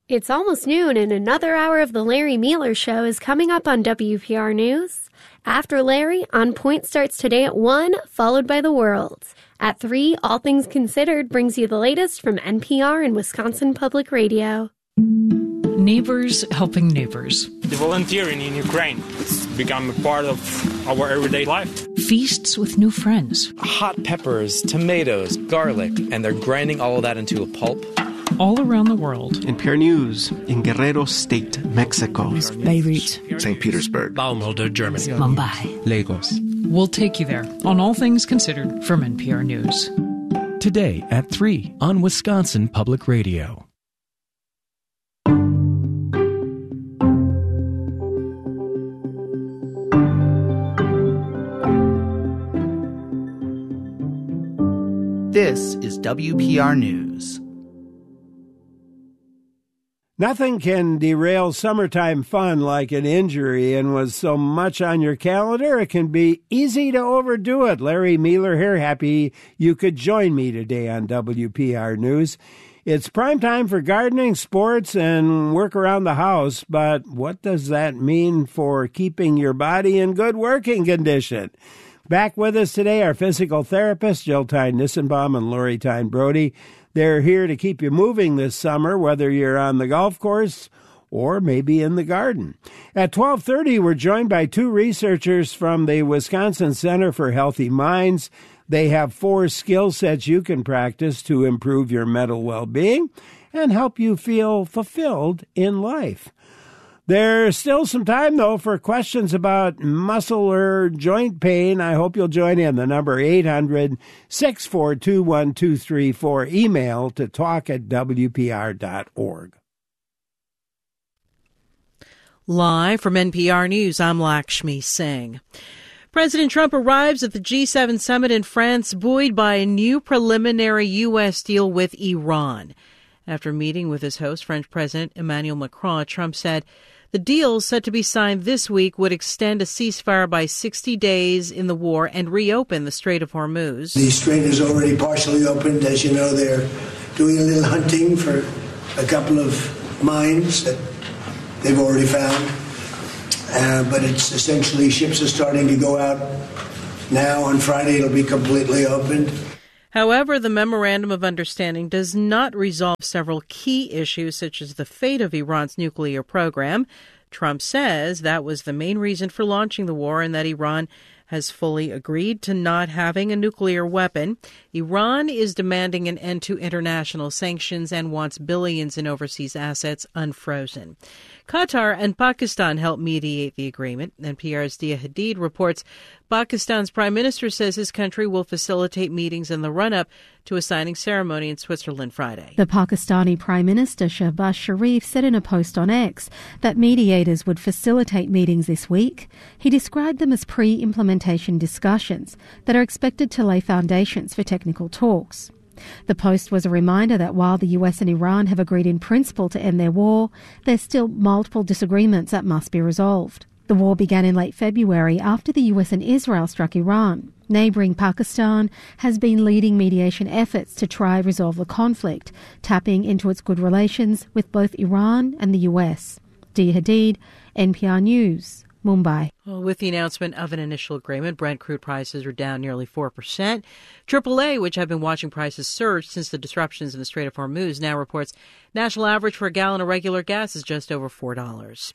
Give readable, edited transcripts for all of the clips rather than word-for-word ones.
It's almost noon, and another hour of the Larry Mueller Show is coming up on WPR News. After Larry, On Point starts today at 1, followed by The World. At 3, All Things Considered brings you the latest from NPR and Wisconsin Public Radio. Neighbors helping neighbors. The volunteering in Ukraine, it's become a part of our everyday life. Feasts with new friends. Hot peppers, tomatoes, garlic, and they're grinding all of that into a pulp. All around the world. NPR News in Guerrero State, Mexico. Beirut. St. Petersburg. Baumholder, Germany. Mumbai. Lagos. We'll take you there on All Things Considered from NPR News. Today at 3 on Wisconsin Public Radio. This is WPR News. Nothing can derail summertime fun like an injury, and with so much on your calendar, it can be easy to overdo it. Larry Mueller here, happy you could join me today on WPR News. It's prime time for gardening, sports, and work around the house, but what does that mean for keeping your body in good working condition? Back with us today, our physical therapists, Jill Tyne-Nissenbaum and Lori Tyne-Brody. They're here to keep you moving this summer, whether you're on the golf course or maybe in the garden. At 12:30, we're joined by two researchers from the Wisconsin Center for Healthy Minds. They have 4 skill sets you can practice to improve your mental well-being and help you feel fulfilled in life. There's still some time, though, for questions about muscle or joint pain. I hope you'll join in. The number 800-642-1234. Email to talk@wpr.org. Live from NPR News, I'm Lakshmi Singh. President Trump arrives at the G7 summit in France, buoyed by a new preliminary U.S. deal with Iran. After meeting with his host, French President Emmanuel Macron, Trump said the deal set to be signed this week would extend a ceasefire by 60 days in the war and reopen the Strait of Hormuz. The strait is already partially opened. As you know, they're doing a little hunting for a couple of mines that they've already found. But it's essentially ships are starting to go out now. On Friday, it'll be completely opened. However, the Memorandum of Understanding does not resolve several key issues, such as the fate of Iran's nuclear program. Trump says that was the main reason for launching the war and that Iran has fully agreed to not having a nuclear weapon. Iran is demanding an end to international sanctions and wants billions in overseas assets unfrozen. Qatar and Pakistan helped mediate the agreement. NPR's Dia Hadid reports Pakistan's prime minister says his country will facilitate meetings in the run-up to a signing ceremony in Switzerland Friday. The Pakistani Prime Minister Shehbaz Sharif said in a post on X that mediators would facilitate meetings this week. He described them as pre-implementation discussions that are expected to lay foundations for technical talks. The post was a reminder that while the US and Iran have agreed in principle to end their war, there's still multiple disagreements that must be resolved. The war began in late February after the US and Israel struck Iran. Neighbouring Pakistan has been leading mediation efforts to try resolve the conflict, tapping into its good relations with both Iran and the US. Dia Hadid, NPR News, Mumbai. Well, with the announcement of an initial agreement, Brent crude prices are down nearly 4%. AAA, which have been watching prices surge since the disruptions in the Strait of Hormuz, now reports national average for a gallon of regular gas is just over $4.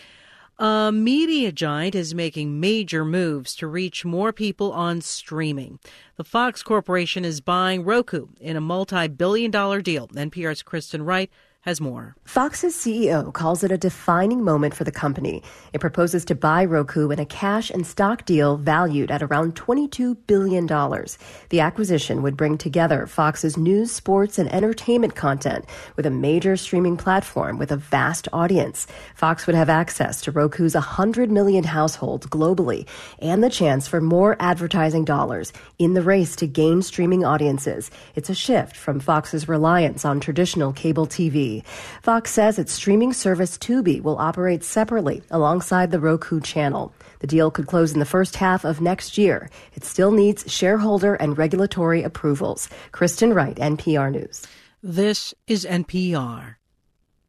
A media giant is making major moves to reach more people on streaming. The Fox Corporation is buying Roku in a multi-billion-dollar deal. NPR's Kristen Wright has more. Fox's CEO calls it a defining moment for the company. It proposes to buy Roku in a cash and stock deal valued at around $22 billion. The acquisition would bring together Fox's news, sports, and entertainment content with a major streaming platform with a vast audience. Fox would have access to Roku's 100 million households globally and the chance for more advertising dollars in the race to gain streaming audiences. It's a shift from Fox's reliance on traditional cable TV. Fox says its streaming service Tubi will operate separately alongside the Roku channel. The deal could close in the first half of next year. It still needs shareholder and regulatory approvals. Kristen Wright, NPR News. This is NPR.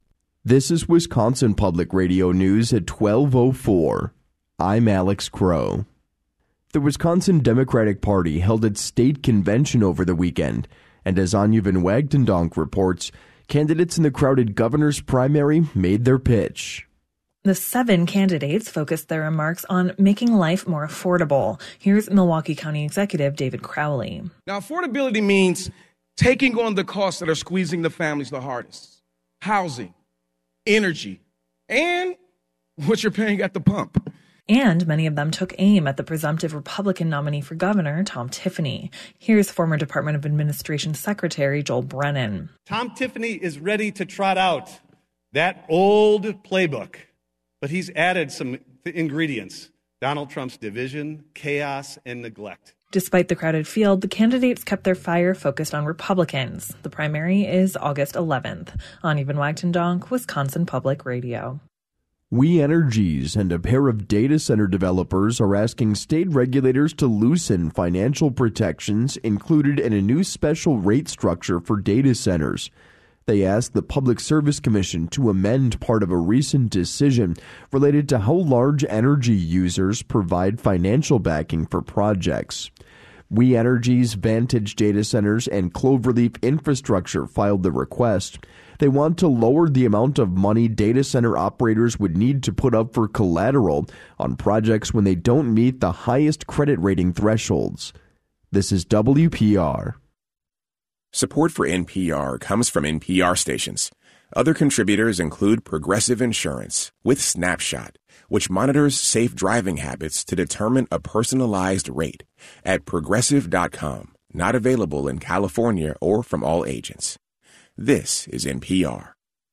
This is Wisconsin Public Radio News at 12:04. I'm Alex Crow. The Wisconsin Democratic Party held its state convention over the weekend, and as Anya Van Wagtendonk reports, candidates in the crowded governor's primary made their pitch. The 7 candidates focused their remarks on making life more affordable. Here's Milwaukee County Executive David Crowley. Now, affordability means taking on the costs that are squeezing the families the hardest. Housing, energy, and what you're paying at the pump. And many of them took aim at the presumptive Republican nominee for governor, Tom Tiffany. Here's former Department of Administration Secretary Joel Brennan. Tom Tiffany is ready to trot out that old playbook, but he's added some ingredients: Donald Trump's division, chaos, and neglect. Despite the crowded field, the candidates kept their fire focused on Republicans. The primary is August 11th. Anya Van Wagtendonk, Wisconsin Public Radio. We Energies and a pair of data center developers are asking state regulators to loosen financial protections included in a new special rate structure for data centers. They asked the Public Service Commission to amend part of a recent decision related to how large energy users provide financial backing for projects. We Energies, Vantage Data Centers, and Cloverleaf Infrastructure filed the request. They want to lower the amount of money data center operators would need to put up for collateral on projects when they don't meet the highest credit rating thresholds. This is WPR. Support for NPR comes from NPR stations. Other contributors include Progressive Insurance with Snapshot, which monitors safe driving habits to determine a personalized rate at Progressive.com. Not available in California or from all agents. This is NPR.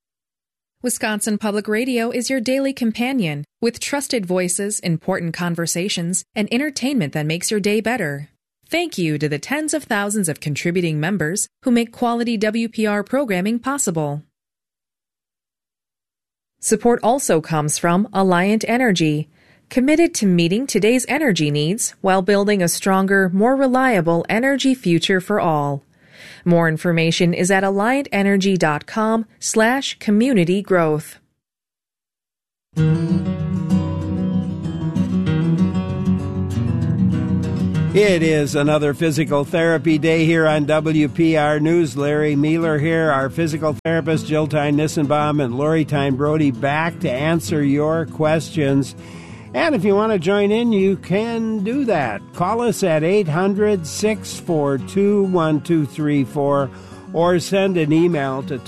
Wisconsin Public Radio is your daily companion with trusted voices, important conversations, and entertainment that makes your day better. Thank you to the tens of thousands of contributing members who make quality WPR programming possible. Support also comes from Alliant Energy, committed to meeting today's energy needs while building a stronger, more reliable energy future for all. More information is at alliantenergy.com/community growth. It is another physical therapy day here on WPR News. Larry Mealer here, our physical therapist, Jill Tyne-Nissenbaum and Lori Tyne-Brody back to answer your questions. And if you want to join in, you can do that. Call us at 800-642-1234 or send an email to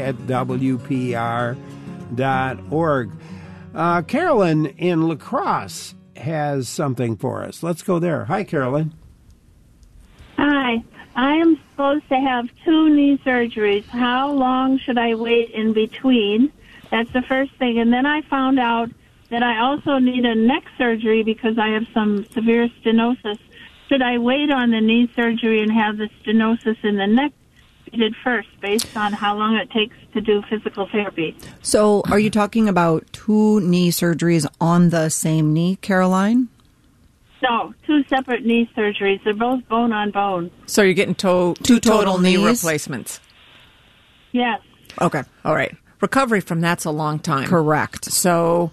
talk@wpr.org. Carolyn in La Crosse has something for us. Let's go there. Hi, Carolyn. Hi. I am supposed to have 2 knee surgeries. How long should I wait in between? That's the first thing. And then I found out that I also need a neck surgery because I have some severe stenosis. Should I wait on the knee surgery and have the stenosis in the neck treated first based on how long it takes to do physical therapy? So are you talking about 2 knee surgeries on the same knee, Caroline? No, 2 separate knee surgeries. They're both bone on bone. So you're getting two total knee replacements? Yes. Okay. All right. Recovery from that's a long time. Correct. So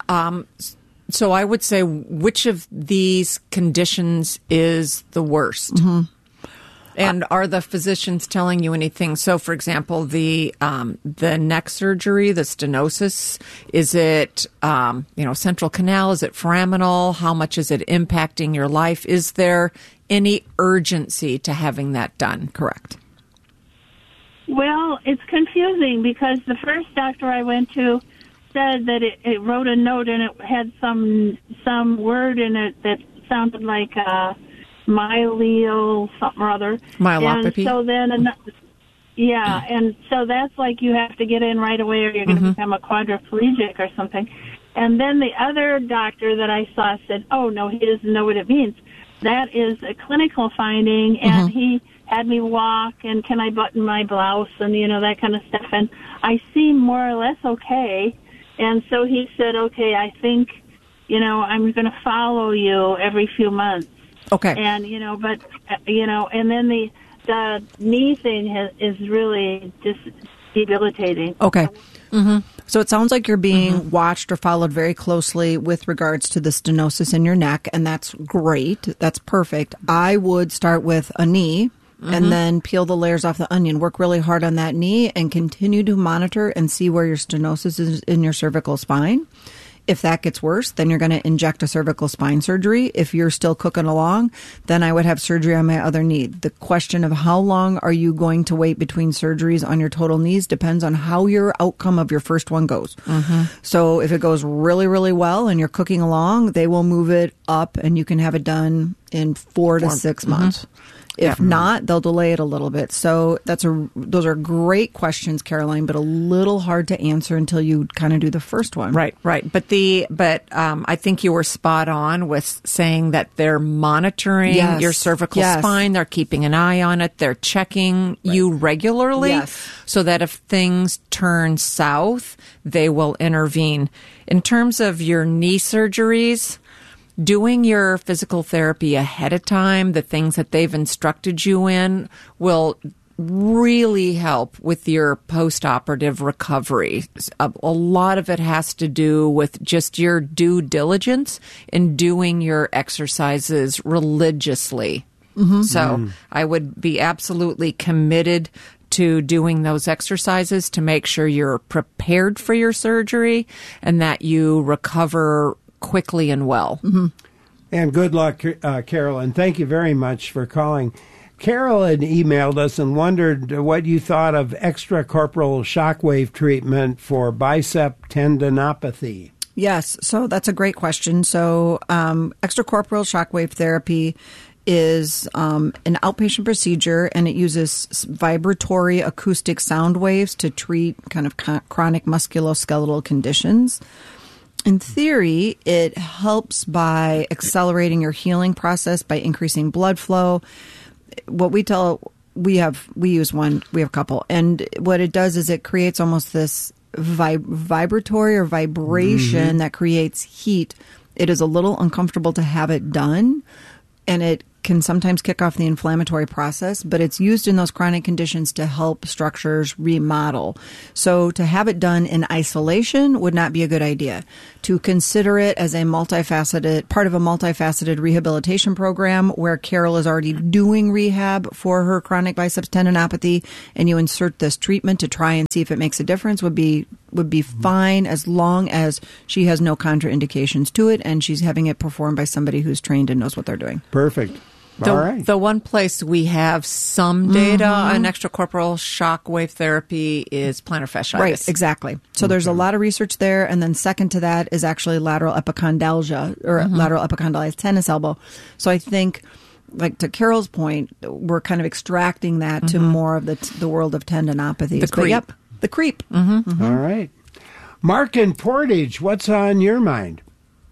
I would say, which of these conditions is the worst? Mm-hmm. And are the physicians telling you anything? So, for example, the neck surgery, the stenosis, is it central canal? Is it foraminal? How much is it impacting your life? Is there any urgency to having that done? Correct. Well, it's confusing because the first doctor I went to said that it wrote a note and it had some word in it that sounded like myelio something or other. Myelopathy. And so then, and so that's like you have to get in right away or you're going to become a quadriplegic or something. And then the other doctor that I saw said, oh, no, he doesn't know what it means. That is a clinical finding, and he had me walk, and can I button my blouse, and, that kind of stuff. And I seem more or less okay. And so he said, okay, I think, I'm going to follow you every few months. Okay. And, and then the knee thing is really just debilitating. Okay. Mm-hmm. So it sounds like you're being watched or followed very closely with regards to the stenosis in your neck, and that's great. That's perfect. I would start with a knee and then peel the layers off the onion. Work really hard on that knee and continue to monitor and see where your stenosis is in your cervical spine. If that gets worse, then you're going to inject a cervical spine surgery. If you're still cooking along, then I would have surgery on my other knee. The question of how long are you going to wait between surgeries on your total knees depends on how your outcome of your first one goes. So if it goes really, really well and you're cooking along, they will move it up and you can have it done in 4 to 6 months. If not, they'll delay it a little bit. So those are great questions, Caroline, but a little hard to answer until you kind of do the first one. Right. But I think you were spot on with saying that they're monitoring your cervical spine. They're keeping an eye on it. They're checking you regularly so that if things turn south, they will intervene. In terms of your knee surgeries, doing your physical therapy ahead of time, the things that they've instructed you in, will really help with your post-operative recovery. A lot of it has to do with just your due diligence in doing your exercises religiously. So I would be absolutely committed to doing those exercises to make sure you're prepared for your surgery and that you recover quickly and well. And good luck, Carolyn. Thank you very much for calling. Carolyn emailed us and wondered what you thought of extracorporeal shockwave treatment for bicep tendinopathy. Yes, so that's a great question. So extracorporeal shockwave therapy is an outpatient procedure, and it uses vibratory acoustic sound waves to treat kind of chronic musculoskeletal conditions. In theory, it helps by accelerating your healing process by increasing blood flow. What we use a couple, and what it does is it creates almost this vibratory or vibration that creates heat. It is a little uncomfortable to have it done, and it can sometimes kick off the inflammatory process, but it's used in those chronic conditions to help structures remodel. So to have it done in isolation would not be a good idea. To consider it as a part of a multifaceted rehabilitation program where Carol is already doing rehab for her chronic biceps tendinopathy, and you insert this treatment to try and see if it makes a difference would be fine, as long as she has no contraindications to it and she's having it performed by somebody who's trained and knows what they're doing. Perfect. All right. The one place we have some data on extracorporeal shockwave therapy is plantar fasciitis. Right, exactly. So there's a lot of research there, and then second to that is actually lateral epicondylgia, or lateral epicondylized tennis elbow. So I think, like to Carol's point, we're kind of extracting that to more of the world of tendinopathies. The creep. All right. Mark in Portage, what's on your mind?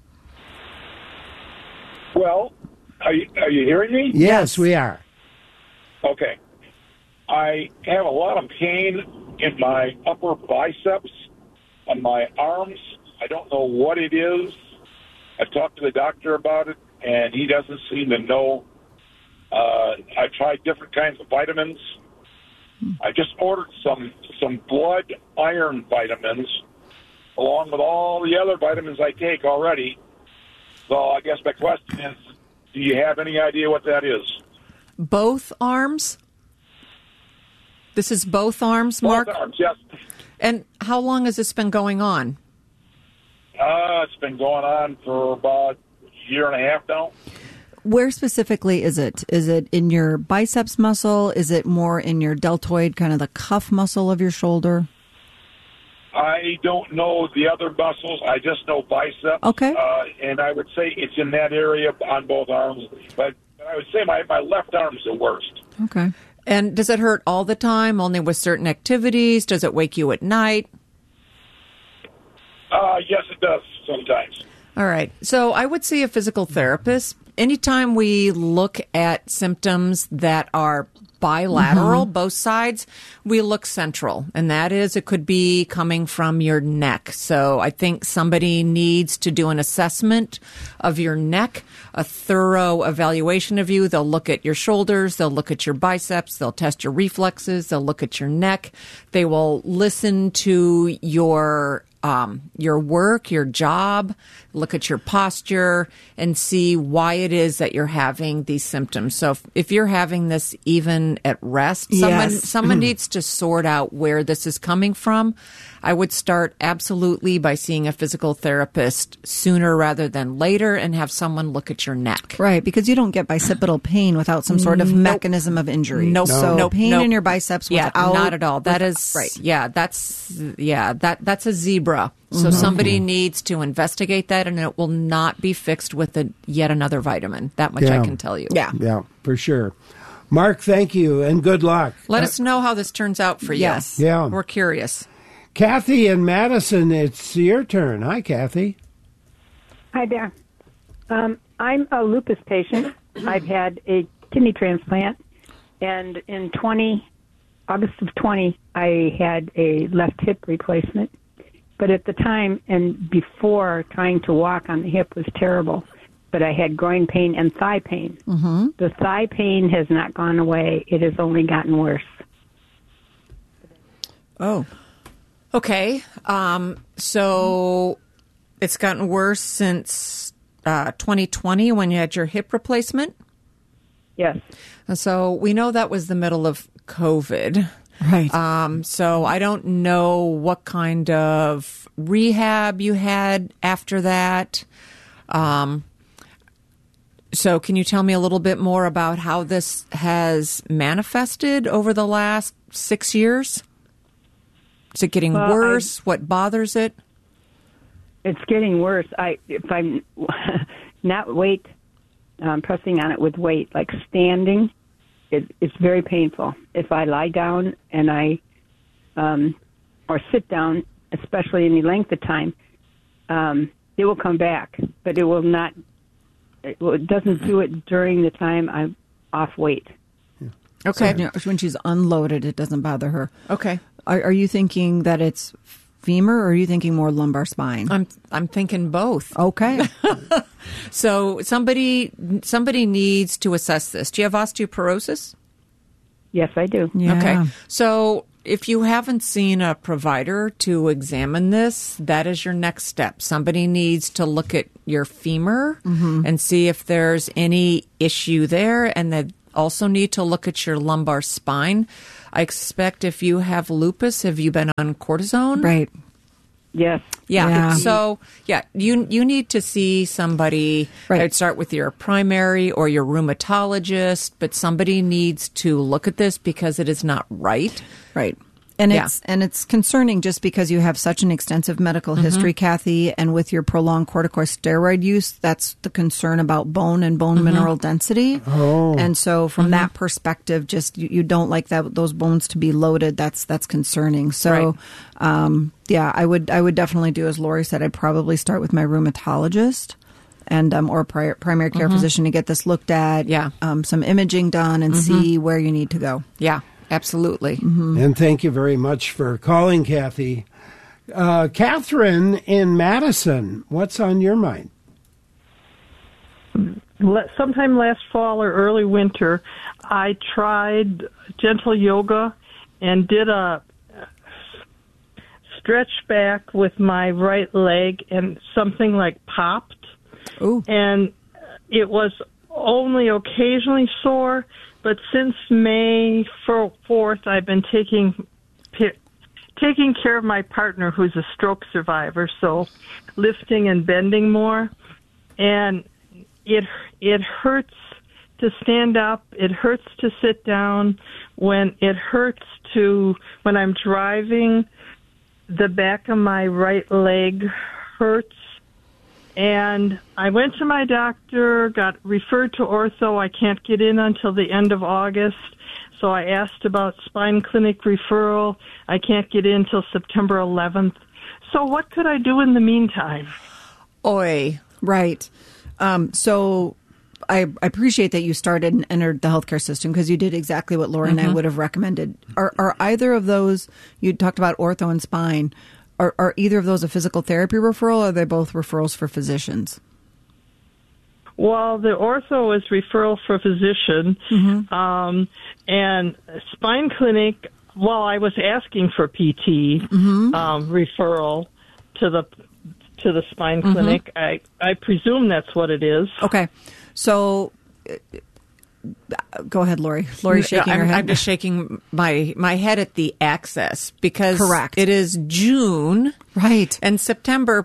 Well, are you hearing me? Yes, we are. Okay. I have a lot of pain in my upper biceps and my arms. I don't know what it is. I've talked to the doctor about it, and he doesn't seem to know. I've tried different kinds of vitamins. I just ordered some blood iron vitamins along with all the other vitamins I take already. So I guess my question is, do you have any idea what that is? Both arms? This is both arms, Mark? Both arms, yes. And how long has this been going on? It's been going on for about a year and a half now. Where specifically is it? Is it in your biceps muscle? Is it more in your deltoid, kind of the cuff muscle of your shoulder? I don't know the other muscles. I just know biceps. Okay. And I would say it's in that area on both arms. But I would say my left arm is the worst. Okay. And does it hurt all the time, only with certain activities? Does it wake you at night? Yes, it does sometimes. All right. So I would see a physical therapist anytime we look at symptoms that are bilateral, both sides, we look central. And that is, it could be coming from your neck. So I think somebody needs to do an assessment of your neck, a thorough evaluation of you. They'll look at your shoulders. They'll look at your biceps. They'll test your reflexes. They'll look at your neck. They will listen to your work, your job, look at your posture, and see why it is that you're having these symptoms. So if you're having this even at rest, someone needs to sort out where this is coming from. I would start absolutely by seeing a physical therapist sooner rather than later and have someone look at your neck. Right, because you don't get bicipital pain without some sort of mechanism of injury. So pain in your biceps without... Yeah, not at all. That is... Right. Yeah, that's a zebra. So somebody needs to investigate that, and it will not be fixed with yet another vitamin. That much I can tell you. Yeah, for sure. Mark, thank you, and good luck. Let us know how this turns out for you. Yes. Yeah. We're curious. Kathy in Madison, it's your turn. Hi, Kathy. Hi there. I'm a lupus patient. I've had a kidney transplant, and in August of 20, I had a left hip replacement. But at the time and before, trying to walk on the hip was terrible. But I had groin pain and thigh pain. The thigh pain has not gone away. It has only gotten worse. Oh. Okay. So it's gotten worse since 2020 when you had your hip replacement? Yes. And so we know that was the middle of COVID. Right. So I don't know what kind of rehab you had after that. So can you tell me a little bit more about how this has manifested over the last 6 years? Is it getting worse? What bothers it? It's getting worse. If I'm not pressing on it with weight, like standing, it's very painful. If I lie down and or sit down, especially any length of time, it will come back, but it will not. It doesn't do it during the time I'm off weight. Okay. So when she's unloaded, it doesn't bother her. Okay. Are you thinking that it's femur, or are you thinking more lumbar spine? I'm thinking both. Okay. So somebody needs to assess this. Do you have osteoporosis? Yes, I do. Yeah. Okay. So if you haven't seen a provider to examine this, that is your next step. Somebody needs to look at your femur and see if there's any issue there, and they also need to look at your lumbar spine. I expect if you have lupus, have you been on cortisone? Right. Yes. Yeah. So, you need to see somebody. Right. I'd start with your primary or your rheumatologist, but somebody needs to look at this because it is not right. Right. And it's concerning just because you have such an extensive medical history, Kathy, and with your prolonged corticosteroid use, that's the concern about bone and bone mineral density. Oh. And so from that perspective, just you don't like those bones to be loaded. That's concerning. So, I would definitely do as Lori said. I'd probably start with my rheumatologist and or primary care physician to get this looked at. Yeah. Some imaging done and see where you need to go. Yeah. Absolutely. And thank you very much for calling, Kathy. Catherine in Madison, what's on your mind? Sometime last fall or early winter, I tried gentle yoga and did a stretch back with my right leg, and something like popped. Ooh. And it was only occasionally sore. But since May 4th, I've been taking care of my partner, who's a stroke survivor, so lifting and bending more. And it hurts to stand up. It hurts to sit down. When I'm driving, the back of my right leg hurts. And I went to my doctor, got referred to ortho. I can't get in until the end of August. So I asked about spine clinic referral. I can't get in until September 11th. So what could I do in the meantime? Oi. Right. So I appreciate that you started and entered the healthcare system because you did exactly what Lori and I would have recommended. Are either of those, you talked about ortho and spine, are either of those a physical therapy referral, or are they both referrals for physicians? Well, the ortho is referral for physician, and spine clinic, well, I was asking for PT referral to the spine clinic. I presume that's what it is. Okay. So go ahead, Lori. Lori's shaking her head. I'm just shaking my head at the access because Correct. It is June. Right. And September,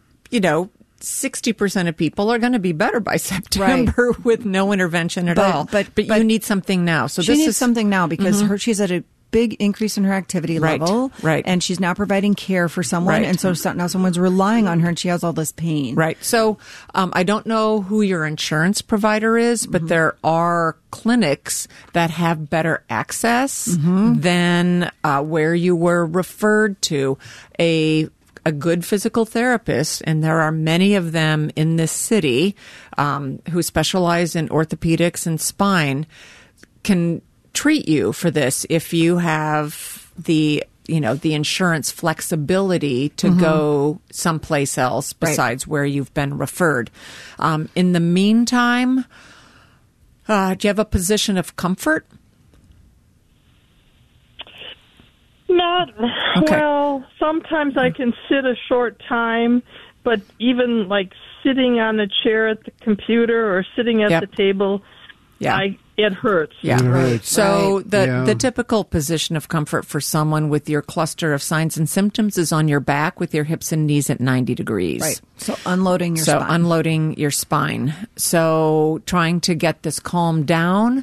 60% of people are going to be better by September with no intervention at all. But you need something now. So she needs something now because she's at a big increase in her activity level. Right. And she's now providing care for someone. Right. And so now someone's relying on her and she has all this pain. Right. So I don't know who your insurance provider is, but there are clinics that have better access than where you were referred to. A good physical therapist, and there are many of them in this city who specialize in orthopedics and spine, can treat you for this if you have the insurance flexibility to go someplace else besides where you've been referred. In the meantime, do you have a position of comfort? Not well. Sometimes I can sit a short time, but even like sitting on a chair at the computer or sitting at the table, it hurts. Yeah. Right. So the typical position of comfort for someone with your cluster of signs and symptoms is on your back with your hips and knees at 90 degrees. Right. So unloading your spine. So trying to get this calmed down.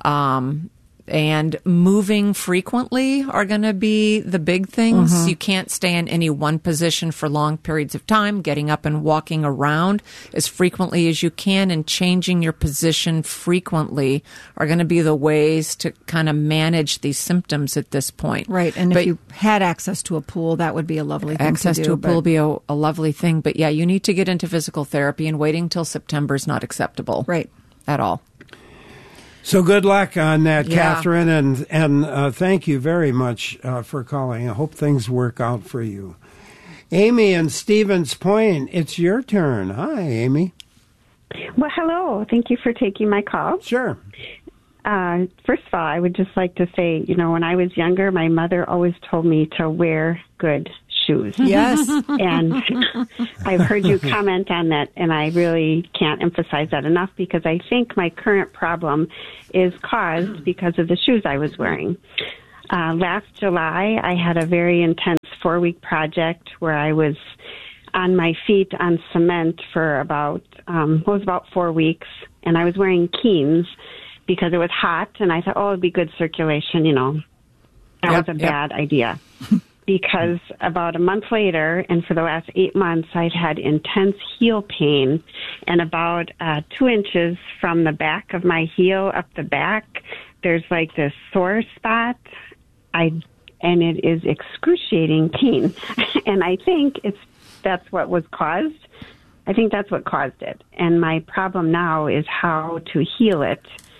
And moving frequently are going to be the big things. You can't stay in any one position for long periods of time. Getting up and walking around as frequently as you can and changing your position frequently are going to be the ways to kind of manage these symptoms at this point. Right. And if you had access to a pool, that would be a lovely thing access to do. to a pool would be a lovely thing. But yeah, you need to get into physical therapy, and waiting till September is not acceptable. Right. At all. So good luck on that, Catherine, and thank you very much for calling. I hope things work out for you. Amy in Stevens Point, it's your turn. Hi, Amy. Well, hello. Thank you for taking my call. Sure. First of all, I would just like to say, when I was younger, my mother always told me to wear good shoes. Yes. And I've heard you comment on that, and I really can't emphasize that enough because I think my current problem is caused because of the shoes I was wearing. Last July, I had a very intense 4-week project where I was on my feet on cement for about 4 weeks, and I was wearing Keens because it was hot, and I thought, it'd be good circulation, That was a bad idea. Because about a month later, and for the last 8 months, I'd had intense heel pain, and about 2 inches from the back of my heel up the back, there's like this sore spot, and it is excruciating pain. And I think that's what was caused. I think that's what caused it. And my problem now is how to heal it.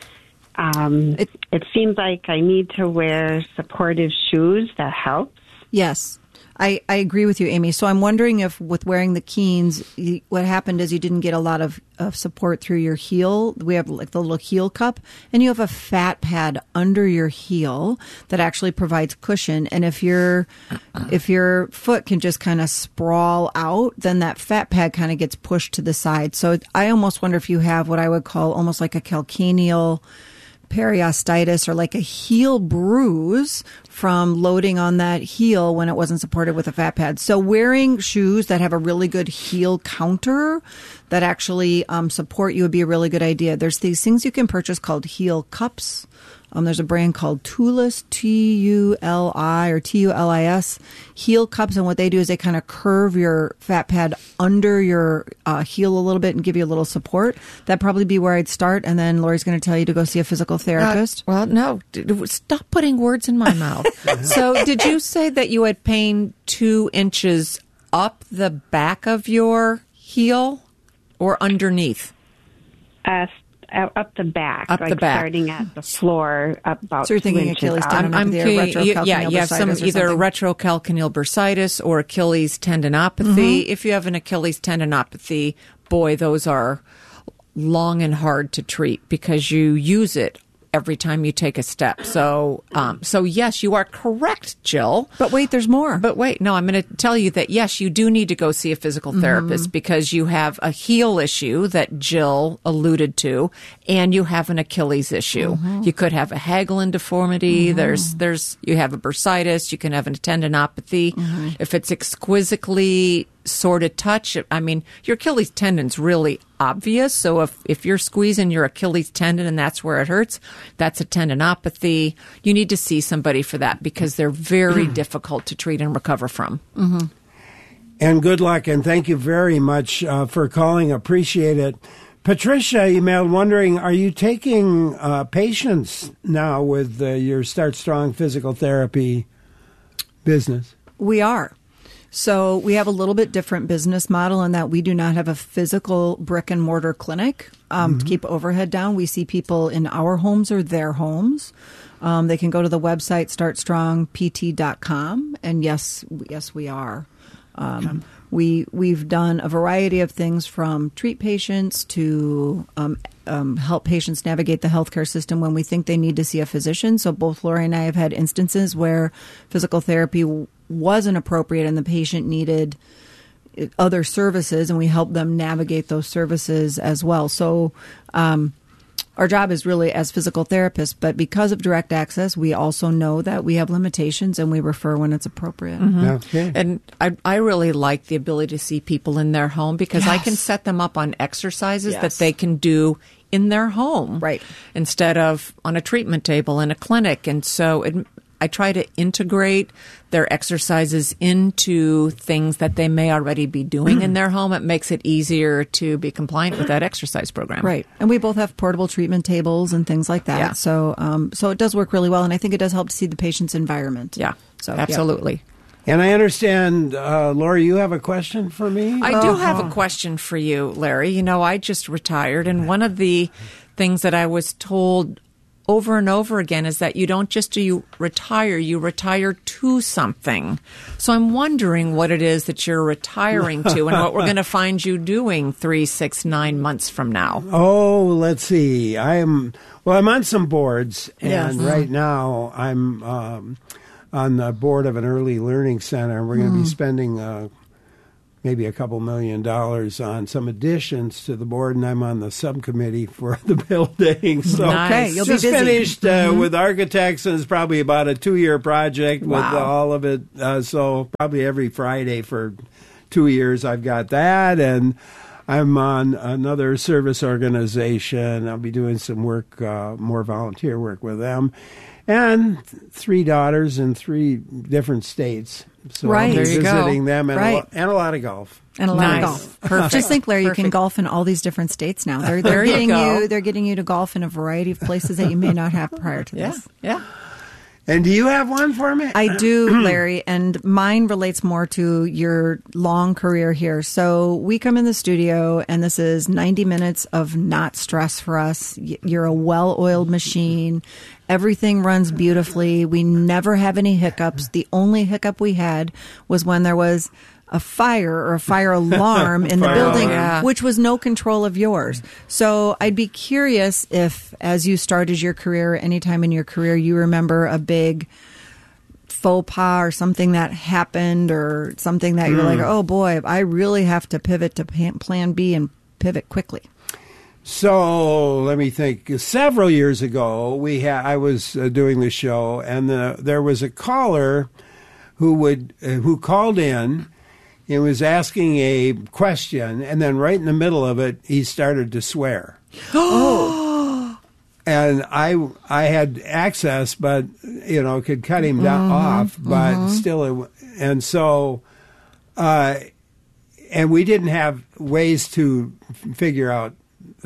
It seems like I need to wear supportive shoes that helps. Yes, I agree with you, Amy. So I'm wondering if with wearing the Keens, what happened is you didn't get a lot of support through your heel. We have like the little heel cup, and you have a fat pad under your heel that actually provides cushion. And if your foot can just kind of sprawl out, then that fat pad kind of gets pushed to the side. So I almost wonder if you have what I would call almost like a calcaneal periostitis or like a heel bruise from loading on that heel when it wasn't supported with a fat pad. So wearing shoes that have a really good heel counter that actually support you would be a really good idea. There's these things you can purchase called heel cups. There's a brand called Tulis, T-U-L-I or T-U-L-I-S, heel cups. And what they do is they kind of curve your fat pad under your heel a little bit and give you a little support. That'd probably be where I'd start. And then Lori's going to tell you to go see a physical therapist. Well, no, stop putting words in my mouth. So did you say that you had pain 2 inches up the back of your heel or underneath? up the back, Up like the back. starting at the floor, up about So you're thinking 2 inches Achilles up. tendon? You have some either retrocalcaneal bursitis or Achilles tendinopathy. If you have an Achilles tendinopathy, boy, those are long and hard to treat because you use it every time you take a step. So yes, you are correct, Jill. But wait, there's more. But wait, no, I'm going to tell you that yes, you do need to go see a physical therapist because you have a heel issue that Jill alluded to, and you have an Achilles issue. You could have a Hagelin deformity. There's you have a bursitis. You can have a tendinopathy. If it's exquisitely sort of touch, I mean, your Achilles tendon's really obvious. So if you're squeezing your Achilles tendon and that's where it hurts, that's a tendinopathy. You need to see somebody for that because they're very difficult to treat and recover from. And good luck, and thank you very much for calling. Appreciate it. Patricia emailed wondering, are you taking patients now with your Start Strong physical therapy business? We are. So we have a little bit different business model in that we do not have a physical brick and mortar clinic to keep overhead down. We see people in our homes or their homes. They can go to the website startstrongpt.com, and yes, we are. We've done a variety of things from treat patients to help patients navigate the healthcare system when we think they need to see a physician. So both Lori and I have had instances where physical therapy wasn't appropriate and the patient needed other services, and we help them navigate those services as well. So our job is really as physical therapists, but because of direct access, we also know that we have limitations and we refer when it's appropriate. Okay. And I really like the ability to see people in their home because I can set them up on exercises that they can do in their home, right, instead of on a treatment table in a clinic. And so I try to integrate their exercises into things that they may already be doing in their home. It makes it easier to be compliant with that exercise program. Right. And we both have portable treatment tables and things like that. Yeah. So it does work really well. And I think it does help to see the patient's environment. Yeah, so absolutely. And I understand, Lori, you have a question for me? I do have a question for you, Larry. You know, I just retired, and one of the things that I was told over and over again is that you don't just retire, you retire to something. So I'm wondering what it is that you're retiring to and what we're going to find you doing 3, 6, 9 months from now. Oh, let's see. I'm on some boards, and right now I'm on the board of an early learning center. We're going to be spending maybe a couple $1 million on some additions to the board, and I'm on the subcommittee for the building. So you'll just be busy. Finished with architects, and it's probably about a 2-year project with all of it. So probably every Friday for 2 years I've got that, and I'm on another service organization. I'll be doing some work, more volunteer work with them. And 3 daughters in 3 different states. So right. I'll be there you visiting go. them and, right. and a lot of golf. And a lot of golf. Perfect. Just think, Larry, you can golf in all these different states now. They're getting they're getting you to golf in a variety of places that you may not have prior to this. Yeah. And do you have one for me? I do, Larry, and mine relates more to your long career here. So we come in the studio, and this is 90 minutes of not stress for us. You're a well-oiled machine. Everything runs beautifully. We never have any hiccups. The only hiccup we had was when there was a fire or a fire alarm in the building, which was no control of yours. So I'd be curious if, as you started your career, anytime in your career, you remember a big faux pas or something that happened or something that you're like, oh boy, I really have to pivot to plan B and pivot quickly. So let me think. Several years ago, I was doing the show, and there was a caller who called in. He was asking a question, and then right in the middle of it, he started to swear. Oh! And I had access, but could cut him off, but still, and so, and we didn't have ways to figure out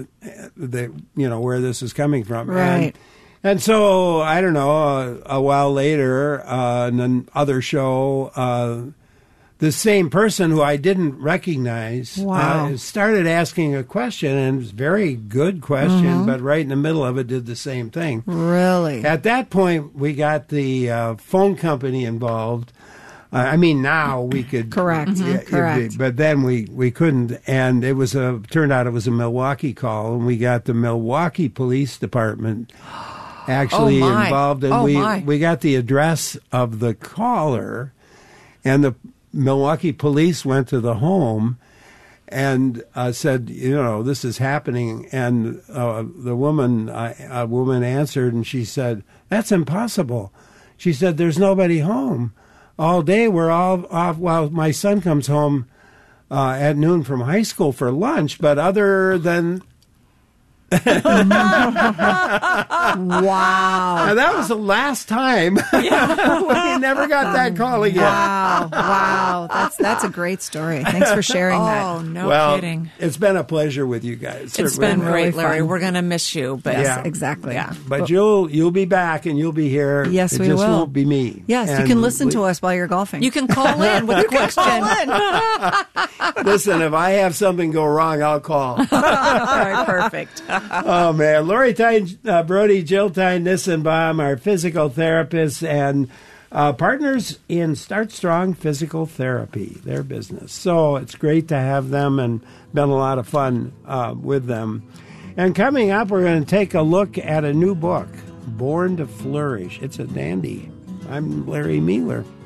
where this is coming from, right? And so I don't know. A while later, in another show. the same person who I didn't recognize started asking a question, and it was a very good question, but right in the middle of it did the same thing. Really? At that point, we got the phone company involved. Now we could correct, but then we couldn't, and it was turned out it was a Milwaukee call, and we got the Milwaukee Police Department actually involved, and we got the address of the caller, and the Milwaukee police went to the home and said, this is happening, and the woman answered, and she said, "That's impossible." She said, "There's nobody home. All day we're all off while my son comes home at noon from high school for lunch, but other than..." Wow. And that was the last time. We never got that call again. Wow. That's a great story. Thanks for sharing that. Oh, no kidding. It's been a pleasure with you guys. It's been great, Larry. We're going to miss you. But yes, exactly. Yeah. But you'll be back and you'll be here. Yes, we will. It just won't be me. Yes, you can listen to us while you're golfing. You can call in with a question. Listen, if I have something go wrong, I'll call. All right, perfect. Oh, man. Lori Tyne, Brody, Jill Tyne, Nissenbaum, our physical therapists, and partners in Start Strong Physical Therapy, their business. So it's great to have them and been a lot of fun with them. And coming up, we're going to take a look at a new book, Born to Flourish. It's a dandy. I'm Larry Mealer.